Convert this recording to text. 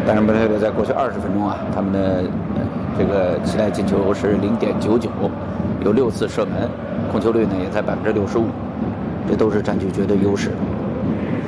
但是蒙特利尔在过去20分钟啊，他们的这个期待进球是0.99，有6次射门，控球率呢也在65%，这都是占据绝对优势。